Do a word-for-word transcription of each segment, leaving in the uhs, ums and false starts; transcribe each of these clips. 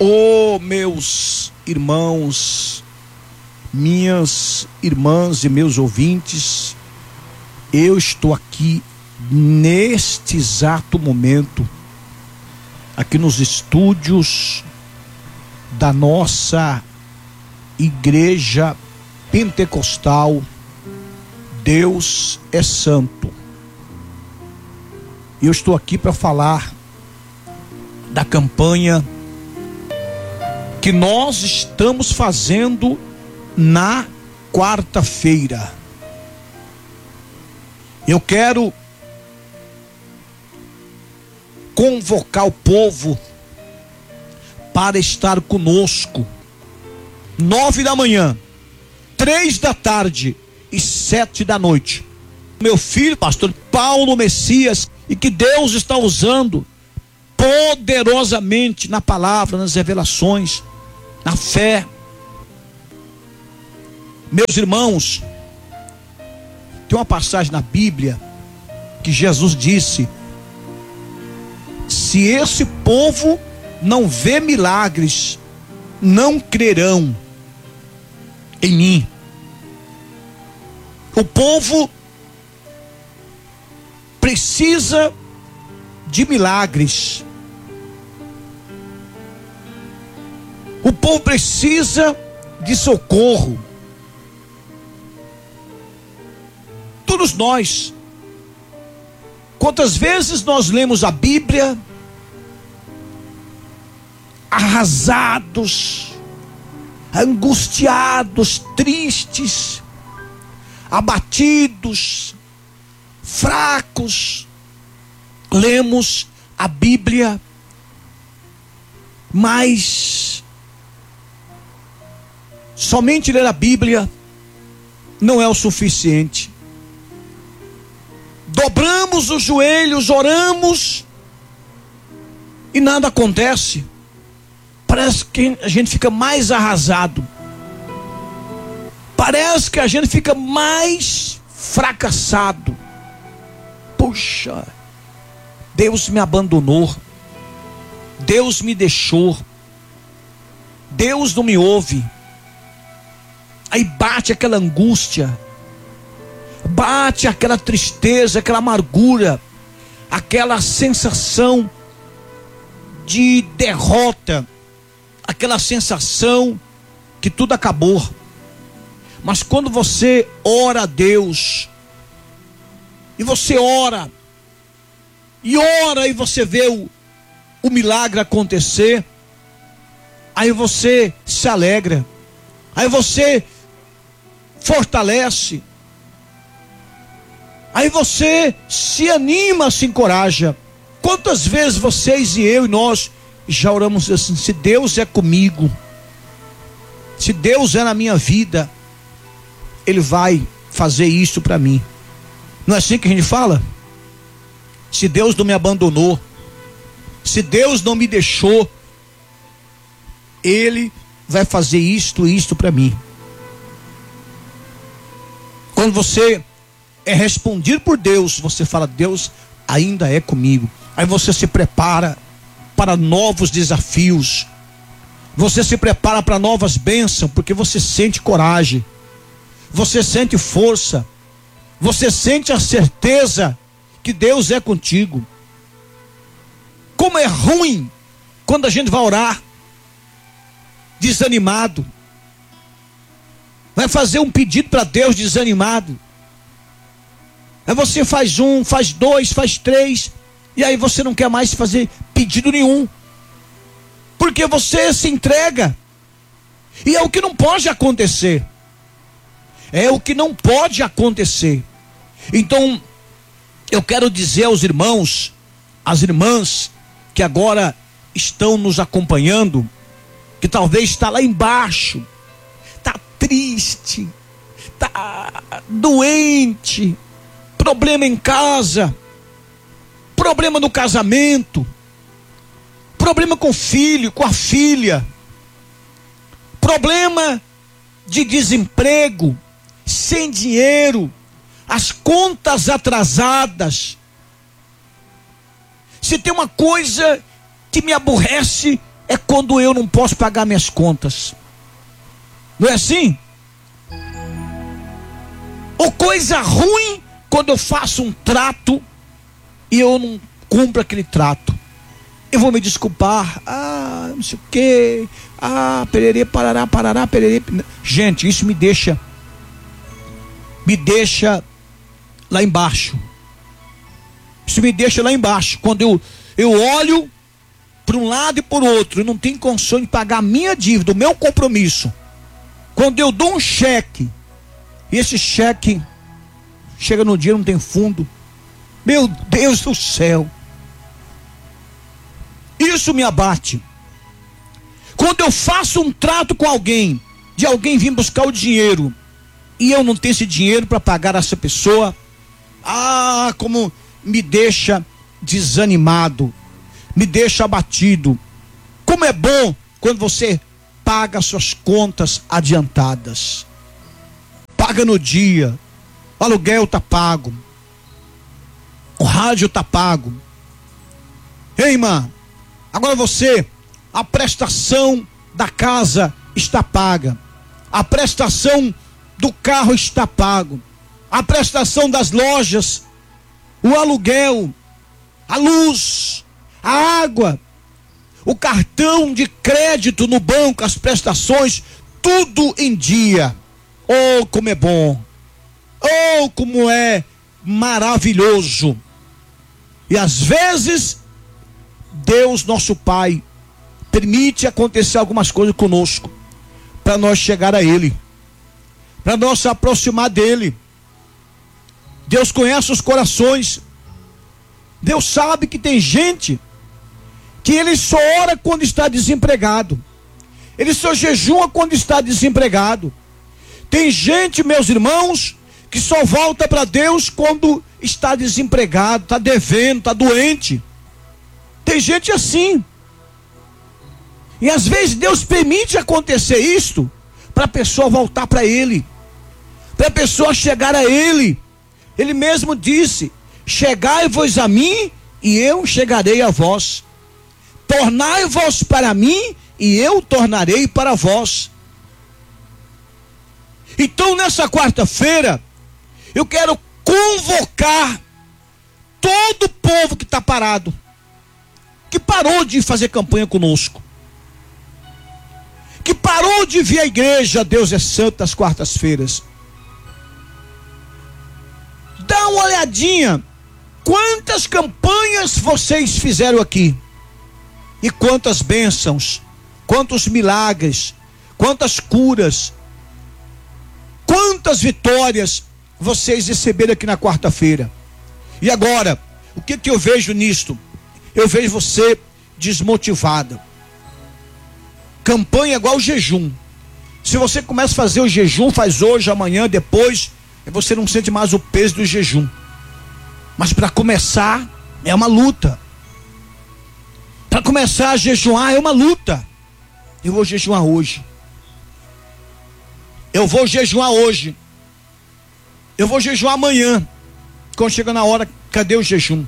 Oh, meus irmãos, minhas irmãs e meus ouvintes, eu estou aqui neste exato momento, aqui nos estúdios da nossa Igreja Pentecostal Deus é Santo. Eu estou aqui para falar da campanha que nós estamos fazendo na quarta-feira. Eu quero convocar o povo para estar conosco, nove da manhã, três da tarde e sete da noite. Meu filho, pastor Paulo Messias, e que Deus está usando poderosamente na palavra, nas revelações, na fé. Meus irmãos, tem uma passagem na Bíblia que Jesus disse: se esse povo não vê milagres, não crerão em mim. O povo precisa de milagres. O povo precisa de socorro. Todos nós, quantas vezes nós lemos a Bíblia arrasados, angustiados, tristes, abatidos, fracos, lemos a Bíblia, mas somente ler a Bíblia não é o suficiente. Dobramos os joelhos, oramos e nada acontece. Parece que a gente fica mais arrasado. Parece que a gente fica mais fracassado. Puxa, Deus me abandonou. Deus me deixou. Deus não me ouve. Aí bate aquela angústia, bate aquela tristeza, aquela amargura, aquela sensação de derrota, aquela sensação que tudo acabou. Mas quando você ora a Deus, e você ora, e ora e você vê o, o milagre acontecer, aí você se alegra, aí você fortalece, aí você se anima, se encoraja. Quantas vezes vocês e eu e nós já oramos assim: se Deus é comigo, se Deus é na minha vida, Ele vai fazer isso para mim. Não é assim que a gente fala? Se Deus não me abandonou, se Deus não me deixou, Ele vai fazer isto e isto para mim. Quando você é respondido por Deus, você fala: Deus ainda é comigo. Aí você se prepara para novos desafios, você se prepara para novas bênçãos, porque você sente coragem, você sente força, você sente a certeza que Deus é contigo. Como é ruim quando a gente vai orar desanimado, vai fazer um pedido para Deus desanimado. Aí você faz um, faz dois, faz três, e aí você não quer mais fazer pedido nenhum, porque você se entrega. E é o que não pode acontecer. É o que não pode acontecer. Então, eu quero dizer aos irmãos, às irmãs que agora estão nos acompanhando, que talvez está lá embaixo, está triste, está doente, problema em casa, problema no casamento, problema com o filho, com a filha, problema de desemprego, sem dinheiro, as contas atrasadas. Se tem uma coisa que me aborrece, é quando eu não posso pagar minhas contas. Não é assim? Ou coisa ruim quando eu faço um trato e eu não cumpro aquele trato. Eu vou me desculpar. Ah, não sei o quê. Ah, pererê, parará, parará, pererê. Gente, isso me deixa, me deixa lá embaixo. Isso me deixa lá embaixo. Quando eu, eu olho para um lado e por outro, eu não tenho condições de pagar a minha dívida, o meu compromisso. Quando eu dou um cheque, e esse cheque chega no dia, não tem fundo. Meu Deus do céu. Isso me abate. Quando eu faço um trato com alguém, de alguém vir buscar o dinheiro, e eu não tenho esse dinheiro para pagar essa pessoa, ah, como me deixa desanimado, me deixa abatido. Como é bom quando você paga suas contas adiantadas, paga no dia, o aluguel está pago, o rádio está pago. Ei, irmã, agora você, a prestação da casa está paga, a prestação do carro está pago, a prestação das lojas, o aluguel, a luz, a água, o cartão de crédito no banco, as prestações, tudo em dia. Oh, como é bom! Oh, como é maravilhoso! E às vezes, Deus, nosso Pai, permite acontecer algumas coisas conosco, para nós chegar a Ele, para nós se aproximar dEle. Deus conhece os corações. Deus sabe que tem gente que ele só ora quando está desempregado, ele só jejua quando está desempregado. Tem gente, meus irmãos, que só volta para Deus quando está desempregado, está devendo, está doente. Tem gente assim. E às vezes Deus permite acontecer isto para a pessoa voltar para Ele, para a pessoa chegar a Ele. Ele mesmo disse: chegai-vos a mim e eu chegarei a vós. Tornai-vos para mim e eu tornarei para vós. Então, nessa quarta-feira, eu quero convocar todo o povo que está parado, que parou de fazer campanha conosco, que parou de vir à igreja Deus é Santo às quartas-feiras. Dá uma olhadinha, quantas campanhas vocês fizeram aqui, e quantas bênçãos, quantos milagres, quantas curas, quantas vitórias vocês receberam aqui na quarta-feira. E agora, o que que eu vejo nisto? Eu vejo você desmotivada. Campanha é igual jejum. Se você começa a fazer o jejum, faz hoje, amanhã, depois, você não sente mais o peso do jejum. Mas para começar, é uma luta. Para começar a jejuar, é uma luta. Eu vou jejuar hoje. Eu vou jejuar hoje. Eu vou jejuar amanhã. Quando chega na hora, cadê o jejum?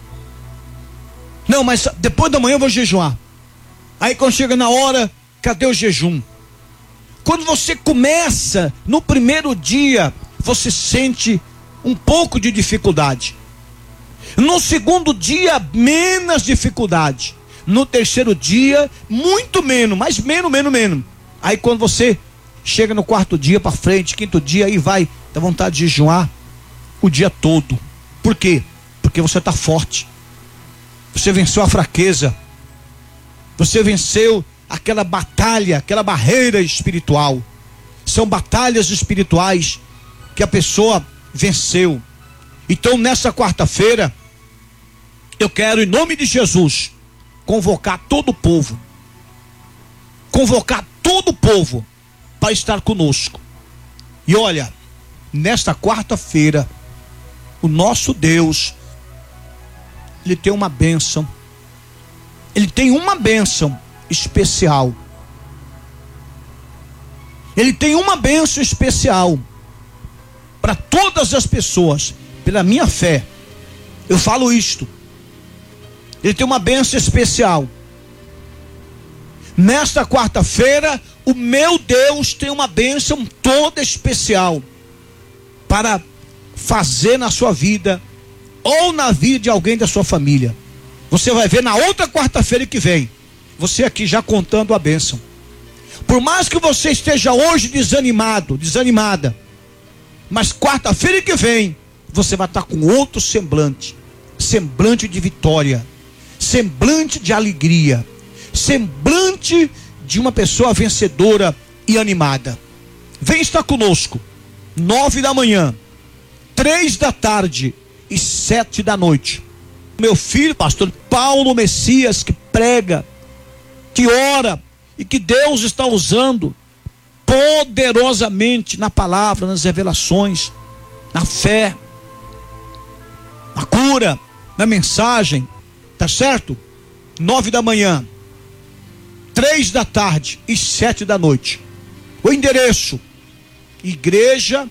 Não, mas depois da manhã eu vou jejuar. Aí quando chega na hora, cadê o jejum? Quando você começa, no primeiro dia, você sente um pouco de dificuldade. No segundo dia, menos dificuldade. No terceiro dia, muito menos, mas menos, menos, menos. Aí quando você chega no quarto dia para frente, quinto dia, aí vai, dá vontade de jejuar o dia todo. Por quê? Porque você está forte. Você venceu a fraqueza. Você venceu aquela batalha, aquela barreira espiritual. São batalhas espirituais que a pessoa venceu. Então nessa quarta-feira, eu quero, em nome de Jesus, convocar todo o povo, convocar todo o povo para estar conosco. E olha, nesta quarta-feira, o nosso Deus, Ele tem uma bênção, Ele tem uma bênção especial, Ele tem uma bênção especial para todas as pessoas. Pela minha fé, eu falo isto. Ele tem uma bênção especial nesta quarta-feira, o meu Deus tem uma bênção toda especial para fazer na sua vida ou na vida de alguém da sua família. Você vai ver na outra quarta-feira que vem, você aqui já contando a bênção. Por mais que você esteja hoje desanimado, desanimada, mas quarta-feira que vem, você vai estar com outro semblante, semblante de vitória, semblante de alegria, semblante de uma pessoa vencedora e animada. Vem estar conosco, nove da manhã, três da tarde e sete da noite. Meu filho, pastor Paulo Messias, que prega, que ora, e que Deus está usando poderosamente na palavra, nas revelações, na fé, na cura, na mensagem, tá certo? Nove da manhã, três da tarde e sete da noite. O endereço: Igreja